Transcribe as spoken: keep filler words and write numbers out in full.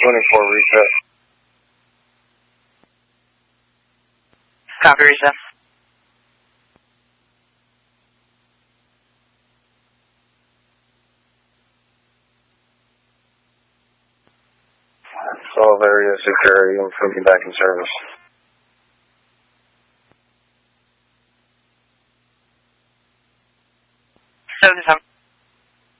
twenty-four reset. Copy, reset. twelve area security, I'm putting back in service. seven seven.